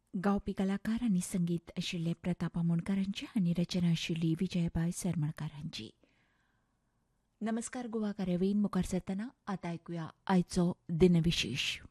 गावपी कलाकार आणि संगीत आशिल्ले प्रताप आमोणकारांची आनी रचना आशिल्ली विजयबाई सरमळकारांची. नमस्कार गोवा कार्यावळीन मुखार सरतना आतां आयकुया आयचो दिनविशेश.